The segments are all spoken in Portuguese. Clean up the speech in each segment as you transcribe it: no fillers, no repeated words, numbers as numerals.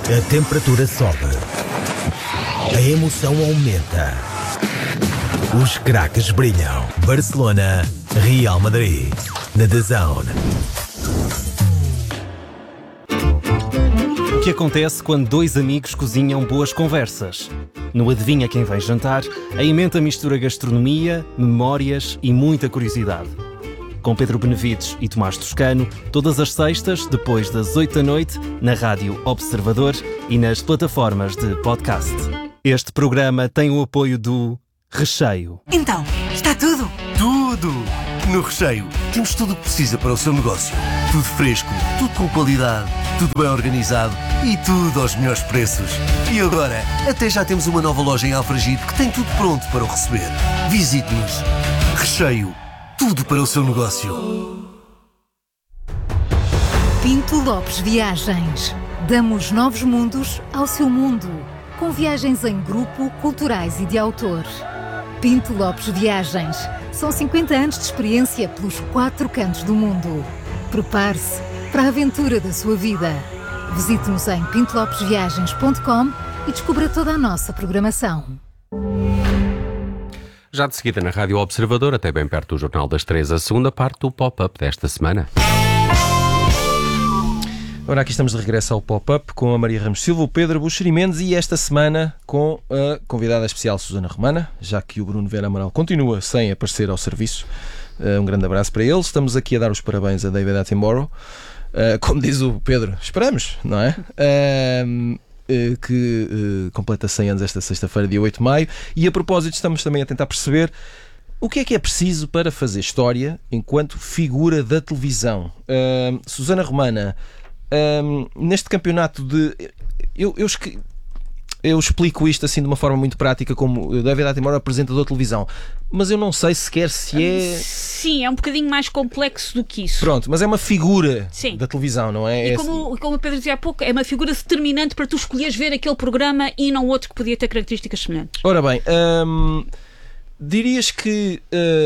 A temperatura sobe. A emoção aumenta. Os craques brilham. Barcelona, Real Madrid. Na DAZN. O que acontece quando dois amigos cozinham boas conversas? No Adivinha Quem Vem Jantar, a emenda mistura gastronomia, memórias e muita curiosidade. Com Pedro Benevides e Tomás Toscano, todas as sextas, depois das 8 da noite, na Rádio Observador e nas plataformas de podcast. Este programa tem o apoio do Recheio. Então, está tudo? Tudo! No Recheio temos tudo o que precisa para o seu negócio. Tudo fresco, tudo com qualidade, tudo bem organizado e tudo aos melhores preços. E agora, até já temos uma nova loja em Alfragide que tem tudo pronto para o receber. Visite-nos. Recheio. Tudo para o seu negócio. Pinto Lopes Viagens. Damos novos mundos ao seu mundo. Com viagens em grupo, culturais e de autor. Pinto Lopes Viagens. São 50 anos de experiência pelos 4 cantos do mundo. Prepare-se para a aventura da sua vida. Visite-nos em pintolopesviagens.com e descubra toda a nossa programação. Já de seguida na Rádio Observador, até bem perto do Jornal das 3, a segunda parte do pop-up desta semana. Ora, aqui estamos de regresso ao pop-up com a Maria Ramos Silva, o Pedro Buxeri Mendes e esta semana com a convidada especial Susana Romana, já que o Bruno Vera Amaral continua sem aparecer ao serviço. Um grande abraço para eles. Estamos aqui a dar os parabéns a David Attenborough. Como diz o Pedro, esperamos, não é? Que completa 100 anos esta sexta-feira, dia 8 de maio. E a propósito, estamos também a tentar perceber o que é preciso para fazer história enquanto figura da televisão. Susana Romana, neste campeonato de... Eu explico isto assim de uma forma muito prática, como David Attenborough apresentador de televisão, mas eu não sei sequer se é... Sim, é um bocadinho mais complexo do que isso. Pronto, mas é uma figura Sim. da televisão, não é? E como o Pedro dizia há pouco, é uma figura determinante para tu escolheres ver aquele programa e não outro que podia ter características semelhantes. Ora bem, dirias que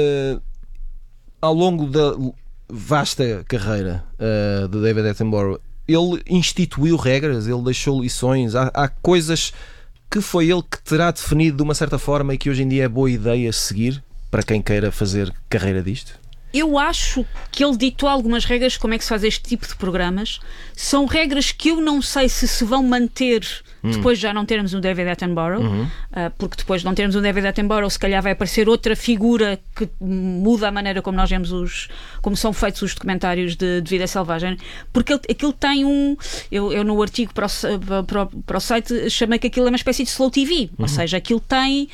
ao longo da vasta carreira de David Attenborough, ele instituiu regras, ele deixou lições, há coisas que foi ele que terá definido de uma certa forma e que hoje em dia é boa ideia seguir para quem queira fazer carreira disto? Eu acho que ele ditou algumas regras como é que se faz este tipo de programas. São regras que eu não sei se vão manter depois de já não termos um David Attenborough, porque depois de não termos um David Attenborough se calhar vai aparecer outra figura que muda a maneira como nós vemos como são feitos os documentários de vida selvagem, porque aquilo tem eu no artigo para o site chamei que aquilo é uma espécie de slow TV, ou seja, aquilo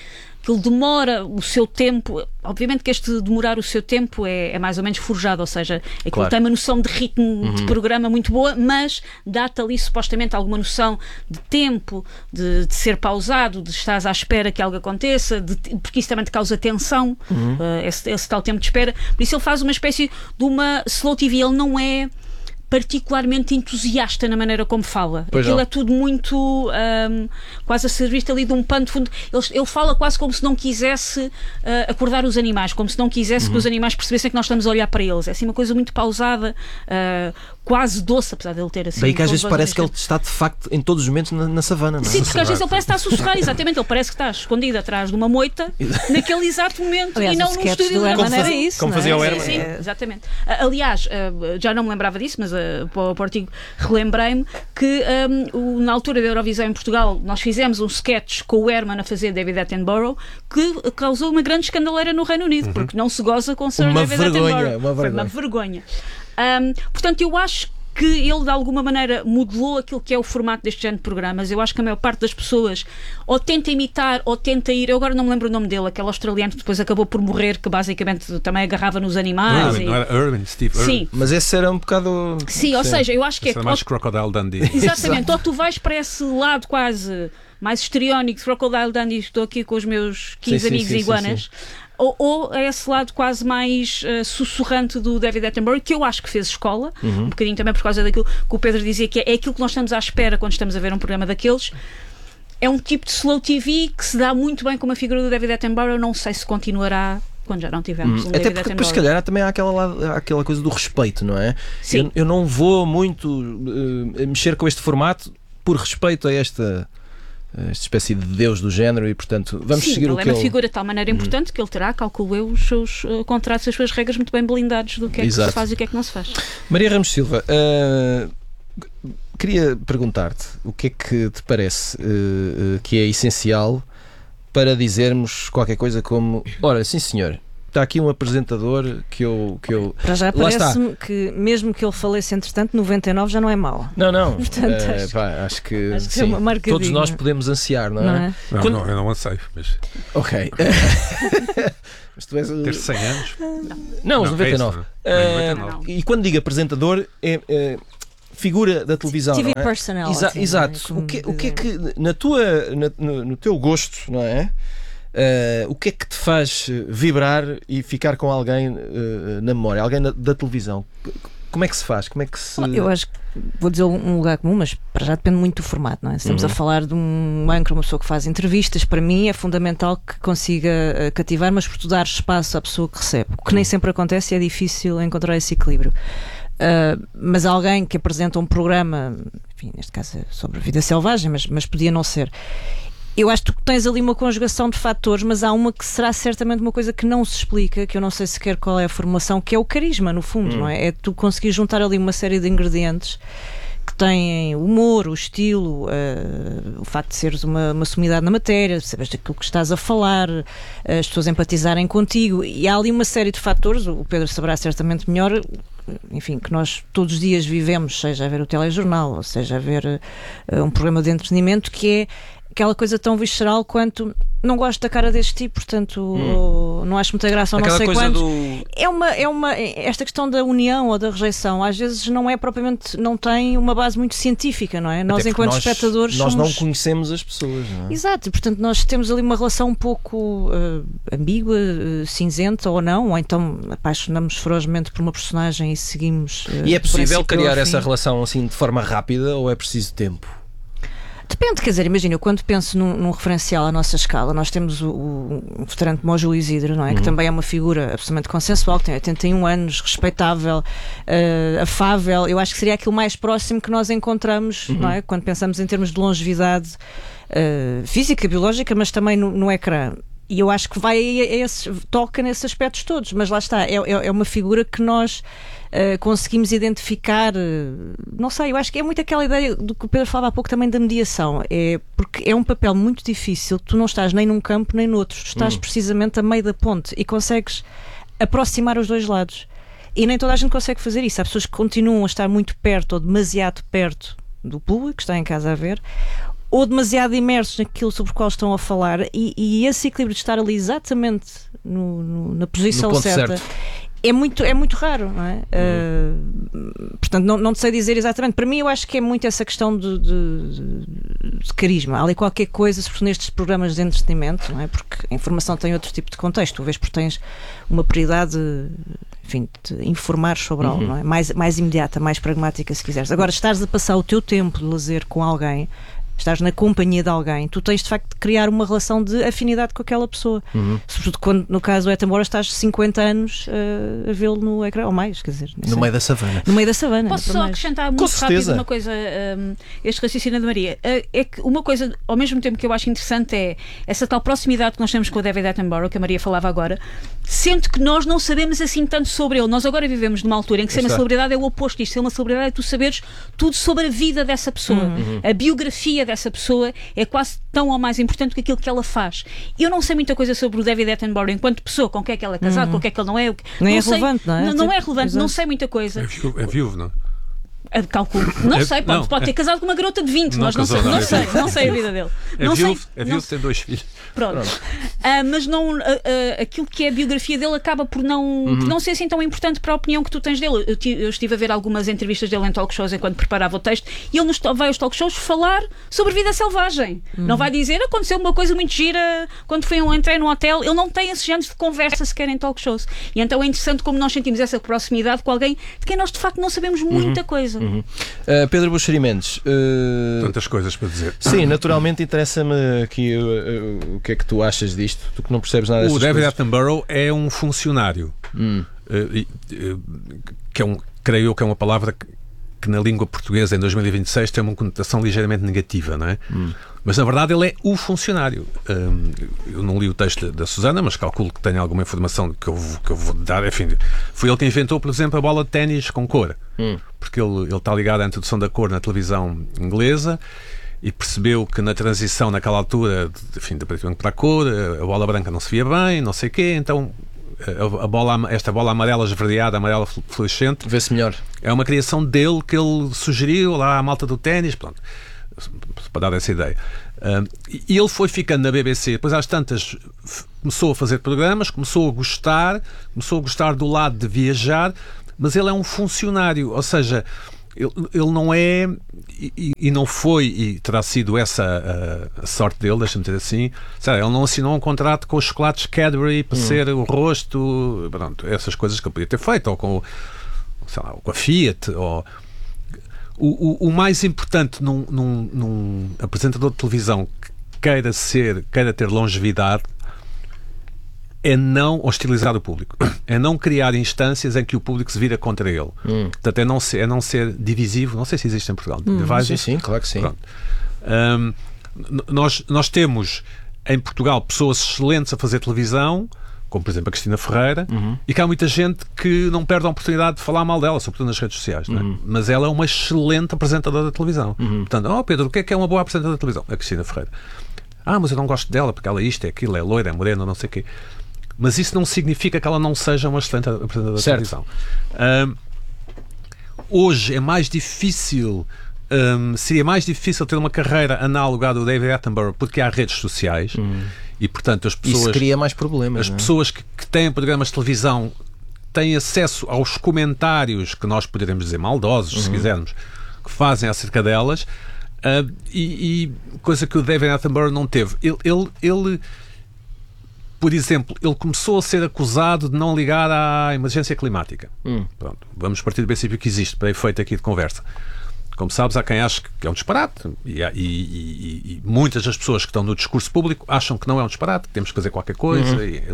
demora o seu tempo. Obviamente que este demorar o seu tempo é mais ou menos forjado, ou seja, aquilo claro. Tem uma noção de ritmo de programa muito boa, mas dá-te ali supostamente alguma noção de tempo, de ser pausado, de estás à espera que algo aconteça, porque isso também te causa tensão, esse tal tempo de espera. Por isso ele faz uma espécie de uma slow TV, ele não é particularmente entusiasta na maneira como fala. Pois aquilo não. É tudo muito quase a servir-te ali de um pano de fundo. Ele fala quase como se não quisesse acordar os animais, como se não quisesse que os animais percebessem que nós estamos a olhar para eles. É assim uma coisa muito pausada, quase doce, apesar de ele ter assim... Bem que às vezes parece que ele está de facto em todos os momentos na savana, não é? Sim, porque às vezes ele parece estar a sussurrar, exatamente, ele parece que está escondido atrás de uma moita naquele exato momento. Aliás, e não num estúdio de Herman era isso, como fazia o Herman. Sim, exatamente. Aliás, já não me lembrava disso, mas para o artigo relembrei-me que na altura da Eurovisão em Portugal nós fizemos um sketch com o Herman a fazer David Attenborough que causou uma grande escandaleira no Reino Unido, porque não se goza com Sir David Attenborough. Foi uma vergonha. Portanto, eu acho que ele de alguma maneira modelou aquilo que é o formato deste género de programas. Eu acho que a maior parte das pessoas ou tenta imitar ou tenta ir, eu agora não me lembro o nome dele, aquele australiano que depois acabou por morrer, que basicamente também agarrava nos animais. Não era Irwin, Steve Irwin. Sim. Mas esse era um bocado... Sim, ou seja, eu acho que era mais Crocodile Dundee. Exatamente, ou tu vais para esse lado quase mais histriónico de Crocodile Dundee, estou aqui com os meus 15 amigos iguanas. Ou é esse lado quase mais sussurrante do David Attenborough, que eu acho que fez escola, um bocadinho também por causa daquilo que o Pedro dizia, que é aquilo que nós estamos à espera quando estamos a ver um programa daqueles. É um tipo de slow TV que se dá muito bem com a figura do David Attenborough. Não sei se continuará quando já não tivermos um Até David porque, Attenborough. se calhar, também há aquela coisa do respeito, não é? Sim. Eu não vou muito mexer com este formato por respeito a esta espécie de Deus do género, e portanto vamos seguir o que ele é uma figura de tal maneira importante que ele terá, calculo eu, os seus contratos, as suas regras muito bem blindados do que é que se faz e o que é que não se faz. Maria Ramos Silva, queria perguntar-te o que é que te parece que é essencial para dizermos qualquer coisa como: ora, sim senhor, está aqui um apresentador que eu... Para já parece-me que, mesmo que ele falece entretanto, 99 já não é mau. Não. Portanto, acho que sim, é uma marca todos digna. nós podemos ansiar, não é? Eu não anseio, mas... Ok. Mas tu és... Ter 100 anos? Não, os 99. É isso, não. E quando digo apresentador, é figura da televisão, TV não é? personality. Exato. Não é? O que é que, no teu gosto, não é? O que é que te faz vibrar e ficar com alguém na memória? Alguém da televisão? Como é que se faz? Como é que se... Eu acho que vou dizer um lugar comum, mas para já depende muito do formato, não é? Se estamos a falar de um âncora, uma pessoa que faz entrevistas, para mim é fundamental que consiga cativar, mas por dar espaço à pessoa que recebe. O que nem sempre acontece e é difícil encontrar esse equilíbrio. Mas alguém que apresenta um programa, enfim, neste caso é sobre vida selvagem, mas podia não ser. Eu acho que tu tens ali uma conjugação de fatores, mas há uma que será certamente uma coisa que não se explica, que eu não sei sequer qual é a formulação, que é o carisma, no fundo, não é? É tu conseguir juntar ali uma série de ingredientes que têm o humor, o estilo, o facto de seres uma sumidade na matéria, sabes daquilo que estás a falar, as pessoas empatizarem contigo, e há ali uma série de fatores, o Pedro saberá certamente melhor, enfim, que nós todos os dias vivemos, seja a ver o telejornal, ou seja a ver um programa de entretenimento, que é aquela coisa tão visceral quanto não gosto da cara deste tipo, portanto não acho muita graça ou não sei quantos. Esta questão da união ou da rejeição às vezes não é propriamente, não tem uma base muito científica, não é? Nós enquanto espectadores nós somos... não conhecemos as pessoas, não é? Exato, e portanto nós temos ali uma relação um pouco ambígua, cinzenta ou não, ou então apaixonamos ferozmente por uma personagem e seguimos e é possível criar essa relação assim de forma rápida ou é preciso tempo? Depende, quer dizer, imagina, eu quando penso num referencial à nossa escala, nós temos um veterano como o Júlio Isidro, não é? Que também é uma figura absolutamente consensual, que tem 81 anos, respeitável, afável. Eu acho que seria aquilo mais próximo que nós encontramos, não é? Quando pensamos em termos de longevidade física, biológica, mas também no ecrã. E eu acho que toca nesses aspectos todos, mas lá está, é uma figura que nós conseguimos identificar, não sei, eu acho que é muito aquela ideia do que o Pedro falava há pouco também da mediação, porque é um papel muito difícil, tu não estás nem num campo nem no outro, tu estás precisamente a meio da ponte e consegues aproximar os dois lados. E nem toda a gente consegue fazer isso. Há pessoas que continuam a estar muito perto ou demasiado perto do público que está em casa a ver, ou demasiado imersos naquilo sobre o qual estão a falar, e esse equilíbrio de estar ali exatamente na posição certa. É muito raro, não é? Portanto, não te sei dizer exatamente. Para mim, eu acho que é muito essa questão de carisma. Há ali qualquer coisa, sobretudo nestes programas de entretenimento, não é? Porque a informação tem outro tipo de contexto. Tu vês porque tens uma prioridade, enfim, de informar sobre algo, não é? Mais imediata, mais pragmática, se quiseres. Agora, estás a passar o teu tempo de lazer com alguém, estás na companhia de alguém, tu tens de facto de criar uma relação de afinidade com aquela pessoa. Sobretudo quando, no caso do Attenborough, estás 50 anos a vê-lo no ecrã, ou mais, quer dizer, no meio da savana. No meio da savana. Posso só acrescentar muito rápido uma coisa, este raciocínio de Maria, é que uma coisa, ao mesmo tempo que eu acho interessante, é essa tal proximidade que nós temos com o David Attenborough, que a Maria falava agora, sendo que nós não sabemos assim tanto sobre ele. Nós agora vivemos numa altura em que ser uma celebridade é o oposto disto. Ser uma celebridade é tu saberes tudo sobre a vida dessa pessoa. A biografia dessa pessoa é quase tão ou mais importante do que aquilo que ela faz. Eu não sei muita coisa sobre o David Attenborough enquanto pessoa, com quem é que ela é casada, com quem é que ele não é. Nem é relevante, não é? Não é relevante, não sei muita coisa. É viúvo, não? Calculo. Não sei, pode ter casado com uma garota de 20, nós não sei a vida dele. É viúvo, tem 2 filhos. Pronto. Mas não, aquilo que é a biografia dele acaba por não ser assim tão importante para a opinião que tu tens dele. Eu estive a ver algumas entrevistas dele em talk shows enquanto preparava o texto, e ele vai aos talk shows falar sobre vida selvagem. Não vai dizer aconteceu uma coisa muito gira quando entrei num hotel. Ele não tem esses géneros de conversa sequer em talk shows. E então é interessante como nós sentimos essa proximidade com alguém de quem nós de facto não sabemos muita coisa. Pedro Buxeri Mendes, tantas coisas para dizer. Sim, naturalmente interessa-me aqui o que é que tu achas disto, tu que não percebes nada dessas coisas. O David Attenborough é um funcionário, que creio que é uma palavra que na língua portuguesa em 2026 tem uma conotação ligeiramente negativa, não é? Mas na verdade ele é o funcionário. Eu não li o texto da Susana, mas calculo que tenha alguma informação que eu vou dar. Enfim, foi ele que inventou, por exemplo, a bola de ténis com cor, porque ele está ligado à introdução da cor na televisão inglesa e percebeu que na transição naquela altura, enfim, de preto e branco para a cor, a bola branca não se via bem, não sei o quê, então esta bola amarela esverdeada, amarela fluorescente, vê-se melhor. É uma criação dele que ele sugeriu lá à malta do ténis, pronto, para dar essa ideia. E ele foi ficando na BBC, depois às tantas começou a fazer programas, começou a gostar do lado de viajar, mas ele é um funcionário, ou seja, ele não é e não foi, e terá sido essa a sorte dele, deixa-me dizer assim, sabe, ele não assinou um contrato com os chocolates Cadbury para ser o rosto, pronto, essas coisas que ele podia ter feito, ou com, sei lá, com a Fiat, ou o mais importante num apresentador de televisão que queira ter longevidade é não hostilizar o público, é não criar instâncias em que o público se vira contra ele. Portanto, é não ser divisivo. Não sei se existe em Portugal. Sim, claro que sim. Nós temos em Portugal pessoas excelentes a fazer televisão, como por exemplo a Cristina Ferreira, e que há muita gente que não perde a oportunidade de falar mal dela, sobretudo nas redes sociais, não é? Mas ela é uma excelente apresentadora de televisão. Portanto, Pedro, o que é uma boa apresentadora de televisão? A Cristina Ferreira. Mas eu não gosto dela porque ela isto, é aquilo, é loira, é morena, não sei o quê. Mas isso não significa que ela não seja uma excelente apresentadora de televisão. Hoje é mais difícil, seria mais difícil ter uma carreira análoga à do David Attenborough porque há redes sociais e, portanto, as pessoas... Isso cria mais problemas. As pessoas que têm programas de televisão têm acesso aos comentários que nós poderemos dizer maldosos, se quisermos, que fazem acerca delas, e coisa que o David Attenborough não teve. Ele por exemplo, ele começou a ser acusado de não ligar à emergência climática. Pronto, vamos partir do princípio que existe, para efeito aqui de conversa. Como sabes, há quem ache que é um disparate, e muitas das pessoas que estão no discurso público acham que não é um disparate, que temos que fazer qualquer coisa.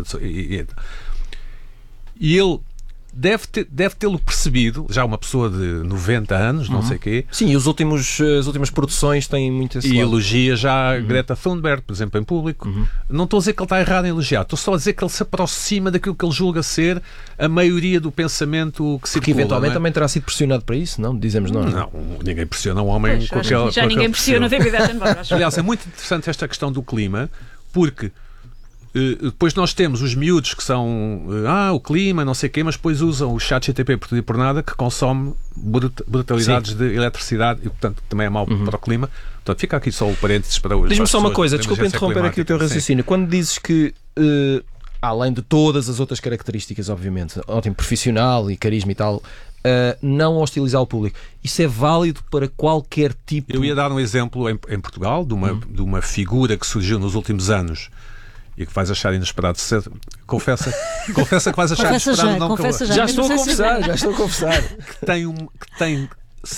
E ele deve tê-lo percebido, já uma pessoa de 90 anos, não sei o quê. Sim, e as últimas produções têm muito esse lado. E elogia já Greta Thunberg, por exemplo, em público. Não estou a dizer que ele está errado em elogiar, estou só a dizer que ele se aproxima daquilo que ele julga ser a maioria do pensamento que circula. Porque eventualmente também terá sido pressionado para isso, não? Dizemos nós. Não, ninguém pressiona um homem com aquela... Já ninguém pressiona o David Attenborough. Aliás, é muito interessante esta questão do clima, porque depois nós temos os miúdos que são o clima, não sei o quê, mas depois usam o ChatGPT por tudo e por nada, que consome brutalidades de eletricidade e, portanto, também é mau para o clima. Portanto, fica aqui só o parênteses para hoje. Diz-me só uma coisa, desculpa interromper aqui o teu raciocínio. Sim. Quando dizes que, além de todas as outras características, obviamente, ótimo profissional e carisma e tal, não hostilizar o público, isso é válido para qualquer tipo... Eu ia dar um exemplo em Portugal de uma figura que surgiu nos últimos anos e que vais achar inesperado. Confessa que vais achar inesperado. Já estou a confessar. Que tem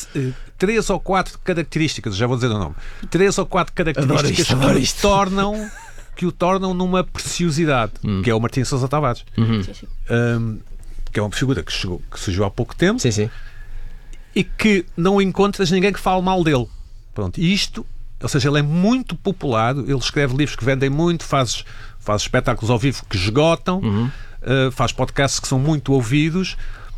3 ou 4 características, já vou dizer o nome. 3 ou 4 características que o tornam numa preciosidade, que é o Martim Sousa Tavares. Que é uma figura que surgiu há pouco tempo. Sim. E que não encontras ninguém que fale mal dele. Pronto. E isto, ou seja, ele é muito popular, ele escreve livros que vendem muito, faz espetáculos ao vivo que esgotam, faz podcasts que são muito ouvidos,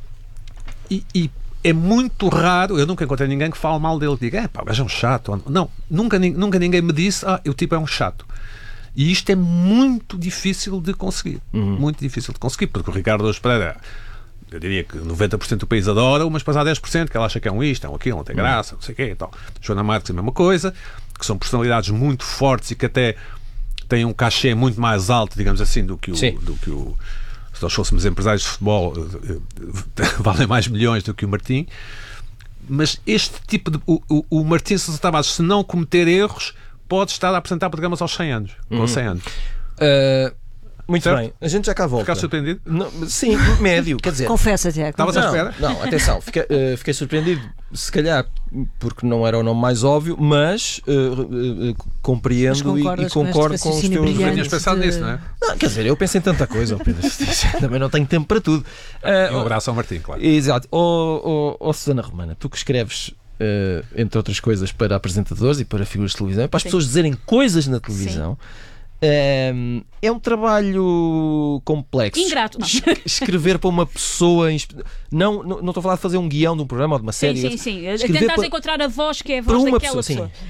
e é muito raro, eu nunca encontrei ninguém que fale mal dele, que diga, o gajo é um chato. Não, nunca ninguém me disse, o tipo é um chato. E isto é muito difícil de conseguir. Muito difícil de conseguir, porque o Ricardo Araújo Pereira, eu diria que 90% do país adora, mas depois há 10% que ela acha que é um isto, é um aquilo, não tem graça, não sei o quê e tal. Joana Marques é a mesma coisa, que são personalidades muito fortes e que até têm um cachê muito mais alto, digamos assim, do que o... Se nós fôssemos empresários de futebol, valem mais milhões do que o Martim. Mas este tipo de... O Martim Sousa Tavares, se não cometer erros, pode estar a apresentar programas aos 100 anos. Com 100 anos. Muito Certo? bem, a gente já cá volta. Ficaste surpreendido? Não, sim, médio, quer dizer. Confessa, Tiago. Estavas à espera? Não, atenção, fiquei surpreendido, se calhar porque não era o nome mais óbvio, mas compreendo Mas e concordo com os teus. brilhante Tinhas pensado nisso, não é? Não, quer dizer, eu penso em tanta coisa, ó Pedro. Também não tenho tempo para tudo. E um abraço ao Martim, claro. Exato. Susana Romana, tu que escreves, entre outras coisas, para apresentadores e para figuras de televisão, para as pessoas dizerem coisas na televisão. É um trabalho complexo. Ingrato, não. Escrever para uma pessoa. Não estou a falar de fazer um guião de um programa ou de uma série. Sim. Escrever Tentas para- encontrar a voz que é a para voz uma daquela pessoa, pessoa.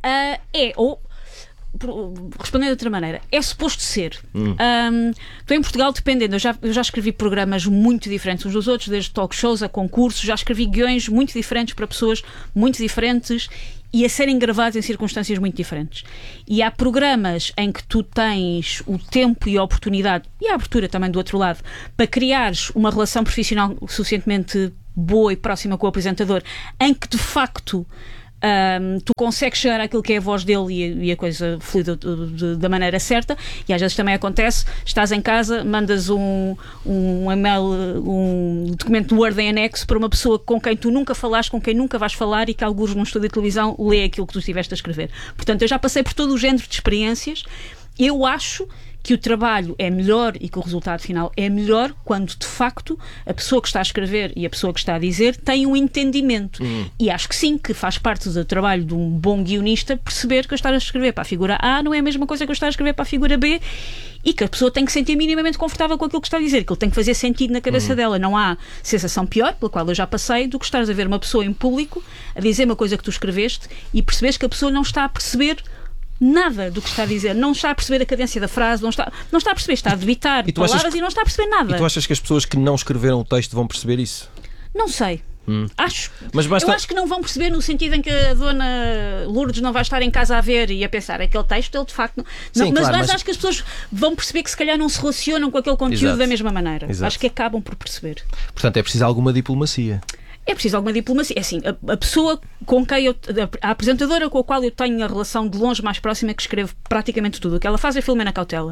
Respondendo de outra maneira, é suposto ser. Tu em Portugal, dependendo, eu já escrevi programas muito diferentes uns dos outros, desde talk shows a concursos, já escrevi guiões muito diferentes para pessoas muito diferentes e a serem gravados em circunstâncias muito diferentes. E há programas em que tu tens o tempo e a oportunidade, e a abertura também do outro lado, para criares uma relação profissional suficientemente boa e próxima com o apresentador, em que de facto tu consegues chegar àquilo que é a voz dele e a coisa fluida da maneira certa. E às vezes também acontece, estás em casa, mandas um e-mail, um documento do Word em anexo para uma pessoa com quem tu nunca falaste, com quem nunca vais falar, e que alguns num estúdio de televisão lê aquilo que tu estiveste a escrever. Portanto, eu já passei por todo o género de experiências. Eu acho que o trabalho é melhor e que o resultado final é melhor quando, de facto, a pessoa que está a escrever e a pessoa que está a dizer têm um entendimento. E acho que sim, que faz parte do trabalho de um bom guionista perceber que eu estar a escrever para a figura A não é a mesma coisa que eu estar a escrever para a figura B, e que a pessoa tem que se sentir minimamente confortável com aquilo que está a dizer, que ele tem que fazer sentido na cabeça dela. Não há sensação pior, pela qual eu já passei, do que estares a ver uma pessoa em público a dizer uma coisa que tu escreveste e percebes que a pessoa não está a perceber nada do que está a dizer, não está a perceber a cadência da frase, não está a perceber, está a debitar palavras e não está a perceber nada. E tu achas que as pessoas que não escreveram o texto vão perceber isso? Não sei. Acho. Mas basta... Eu acho que não vão perceber no sentido em que a dona Lourdes não vai estar em casa a ver e a pensar aquele texto, ele de facto não. Sim, mas, claro, mas acho que as pessoas vão perceber que se calhar não se relacionam com aquele conteúdo Exato. da mesma maneira. Exato. Acho que acabam por perceber. Portanto, é preciso alguma diplomacia. É preciso alguma diplomacia. É assim, a pessoa com quem a apresentadora com a qual eu tenho a relação de longe mais próxima, que escreve praticamente tudo o que ela faz, é a Filomena Cautela.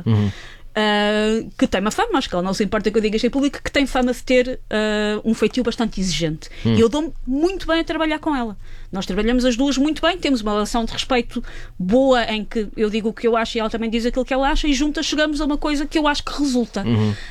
Que tem uma fama, acho que ela não se importa que eu diga isto em público, que tem fama de ter um feitio bastante exigente. E eu dou-me muito bem a trabalhar com ela. Nós trabalhamos as duas muito bem, temos uma relação de respeito boa, em que eu digo o que eu acho e ela também diz aquilo que ela acha, e juntas chegamos a uma coisa que eu acho que resulta.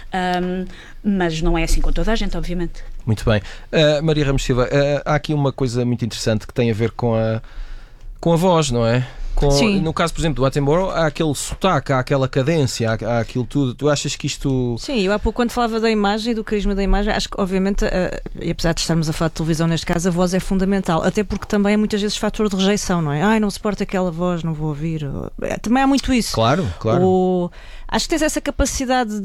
Mas não é assim com toda a gente, obviamente. Muito bem. Maria Ramos Silva, há aqui uma coisa muito interessante que tem a ver com a voz, não é? Sim. No caso, por exemplo, do Attenborough, há aquele sotaque, há aquela cadência, há aquilo tudo. Tu achas que isto... Sim, eu há pouco, quando falava da imagem e do carisma da imagem, acho que obviamente, e apesar de estarmos a falar de televisão neste caso, a voz é fundamental, até porque também é muitas vezes fator de rejeição, não é? Ai, não suporto aquela voz, não vou ouvir. Também há muito isso. Claro. Acho que tens essa capacidade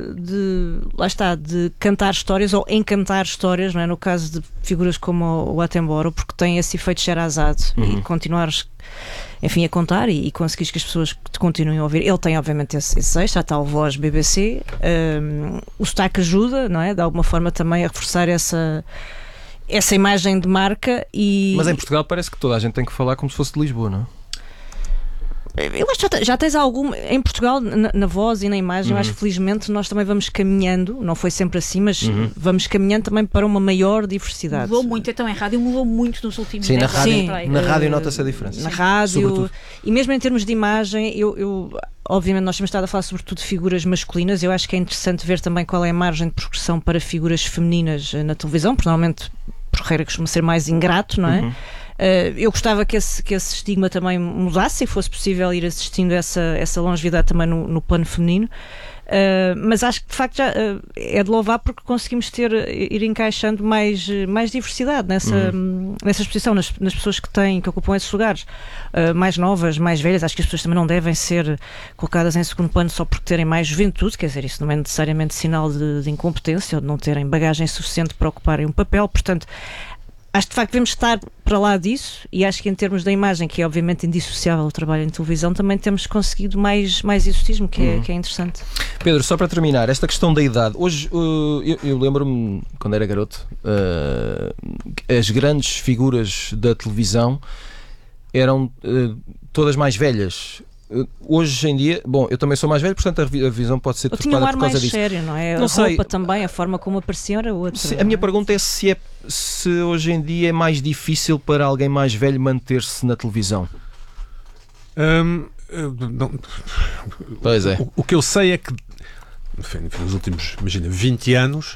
lá está, de cantar histórias ou encantar histórias, não é? No caso de figuras como o Attenborough, porque tem esse efeito Sherazade e continuares, enfim, a contar e conseguires que as pessoas te continuem a ouvir. Ele tem obviamente esse eixo, a tal voz BBC, o sotaque ajuda, não é? De alguma forma também a reforçar essa imagem de marca. Mas em Portugal parece que toda a gente tem que falar como se fosse de Lisboa, não é? Eu acho que já tens algum em Portugal, na voz e na imagem. Eu acho que felizmente nós também vamos caminhando, não foi sempre assim, mas vamos caminhando também para uma maior diversidade. Mudou muito, então em rádio mudou muito nos últimos Sim, 10 anos. na rádio nota-se a diferença. Na rádio, Sobretudo. e mesmo em termos de imagem, eu obviamente nós temos estado a falar sobretudo de figuras masculinas. Eu acho que é interessante ver também qual é a margem de progressão para figuras femininas na televisão, porque normalmente por regra costuma ser mais ingrato, não é? Eu gostava que esse estigma também mudasse e fosse possível ir assistindo essa longevidade também no plano feminino. Mas acho que de facto já é de louvar, porque conseguimos ir encaixando mais diversidade nessa exposição, nas pessoas que ocupam esses lugares, mais novas, mais velhas. Acho que as pessoas também não devem ser colocadas em segundo plano só porque terem mais juventude, quer dizer, isso não é necessariamente sinal de incompetência ou de não terem bagagem suficiente para ocuparem um papel. Portanto, acho que de facto devemos estar para lá disso, e acho que em termos da imagem, que é obviamente indissociável o trabalho em televisão, também temos conseguido mais exotismo, que é interessante. Pedro, só para terminar, esta questão da idade. Hoje, eu lembro-me, quando era garoto, as grandes figuras da televisão eram todas mais velhas. hoje em dia, bom, eu também sou mais velho, portanto a visão pode ser Eu tinha um trocada ar por causa mais disso. sério, não é? Não A sei. roupa também, a forma como apareciam era outra. A minha pergunta é se hoje em dia é mais difícil para alguém mais velho manter-se na televisão. Pois é. O que eu sei é que, enfim, nos últimos, imagina, 20 anos,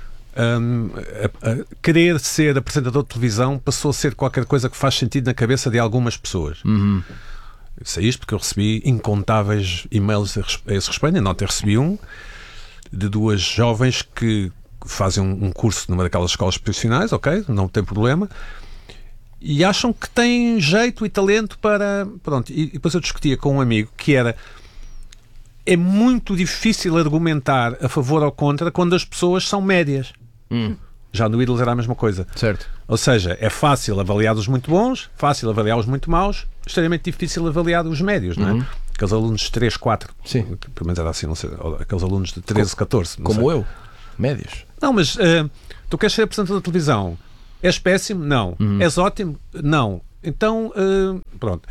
querer ser apresentador de televisão passou a ser qualquer coisa que faz sentido na cabeça de algumas pessoas. Eu sei isto porque eu recebi incontáveis e-mails a esse respeito. Eu não até recebi um de duas jovens que fazem um curso numa daquelas escolas profissionais, ok, não tem problema, e acham que têm jeito e talento para... Pronto, e depois eu discutia com um amigo que é muito difícil argumentar a favor ou contra quando as pessoas são médias. Já no Idols era a mesma coisa. Certo. Ou seja, é fácil avaliar os muito bons, fácil avaliar os muito maus, extremamente difícil avaliar os médios, não é? Aqueles alunos de 3, 4, Sim. pelo menos era assim, não sei, aqueles alunos de 13, 14. Como sei. eu. Médios. Não, mas tu queres ser apresentador de televisão? És péssimo? Não. És ótimo? Não. Então, pronto.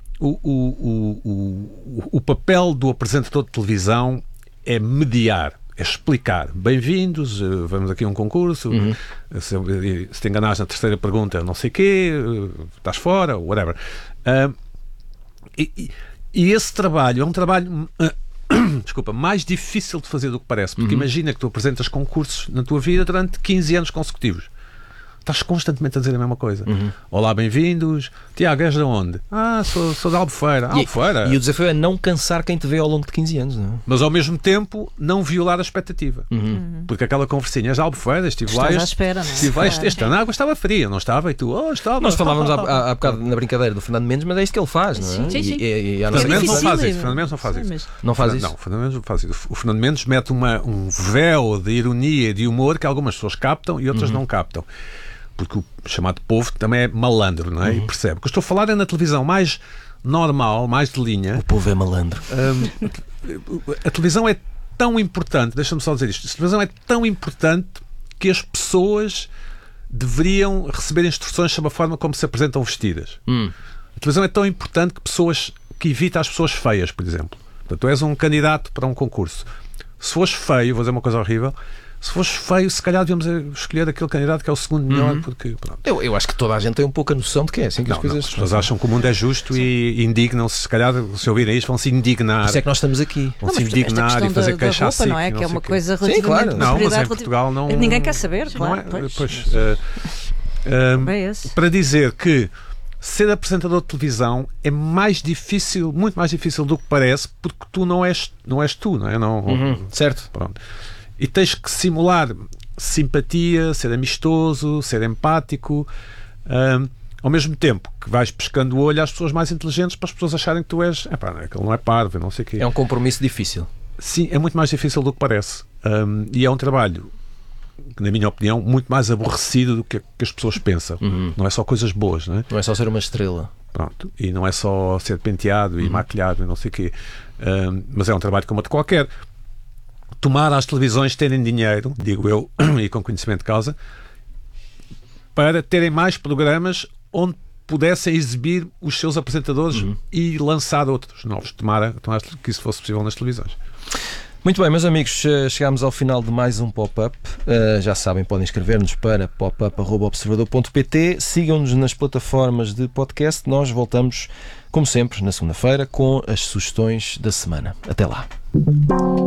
O papel do apresentador de televisão é mediar, é explicar. Bem-vindos, vamos aqui a um concurso. Se te enganares na terceira pergunta, não sei o quê, estás fora, whatever. E esse trabalho é um trabalho... desculpa, mais difícil de fazer do que parece, porque imagina que tu apresentas concursos na tua vida durante 15 anos consecutivos. Estás constantemente a dizer a mesma coisa. Olá, bem-vindos. Tiago, és de onde? Sou de Albufeira. Albufeira. E o desafio é não cansar quem te vê ao longo de 15 anos, não é? Mas ao mesmo tempo não violar a expectativa. Porque aquela conversinha, és de Albufeira, estive lá. Estás à espera, não é? Estive lá, este ano a água estava fria, não estava? E tu, estava. Nós falávamos há bocado na brincadeira do Fernando Mendes, mas é isto que ele faz, não é? Sim, sim. E Fernando Mendes não difícil, faz isso. é. Fernando Mendes não faz isso. não faz isso? Não, o Fernando Mendes não faz isso. O Fernando Mendes mete um véu de ironia e de humor que algumas pessoas captam e outras não captam. Porque o chamado povo também é malandro, não é? E percebe. O que eu estou a falar é na televisão mais normal, mais de linha. O povo é malandro. A televisão é tão importante, deixa-me só dizer isto, a televisão é tão importante que as pessoas deveriam receber instruções sobre a forma como se apresentam vestidas. A televisão é tão importante que evita as pessoas feias, por exemplo. Portanto, tu és um candidato para um concurso. Se fores feio, vou dizer uma coisa horrível, se fores feio, se calhar devíamos escolher aquele candidato que é o segundo melhor, porque pronto. Eu acho que toda a gente tem um pouco a noção de que é assim que as coisas... As pessoas acham que o mundo é justo e indignam-se, se calhar, se ouvirem isto, vão-se indignar. Por isso é que nós estamos aqui. Vão-se indignar e fazer queixa roupa, assim. não é? Que é uma coisa Sim, relativamente... claro. Não, mas em Portugal não... Ninguém quer saber, claro. Não é? Pois. É esse. Para dizer que ser apresentador de televisão é mais difícil, muito mais difícil do que parece, porque tu não és tu, não é? Certo. Pronto. E tens que simular simpatia, ser amistoso, ser empático, ao mesmo tempo que vais pescando o olho às pessoas mais inteligentes para as pessoas acharem que tu és, aquele não é parvo, não sei o quê. É um compromisso difícil. Sim, é muito mais difícil do que parece. E é um trabalho, na minha opinião, muito mais aborrecido do que as pessoas pensam. Não é só coisas boas, não é? Não é só ser uma estrela. Pronto. E não é só ser penteado e maquilhado e não sei o quê. Mas é um trabalho como outro qualquer. Tomar as televisões terem dinheiro, digo eu, e com conhecimento de causa, para terem mais programas onde pudessem exibir os seus apresentadores e lançar outros novos. Tomara que isso fosse possível nas televisões. Muito bem, meus amigos, chegámos ao final de mais um pop-up. Já sabem, podem inscrever-nos para popup@observador.pt. Sigam-nos nas plataformas de podcast. Nós voltamos, como sempre, na segunda-feira com as sugestões da semana. Até lá.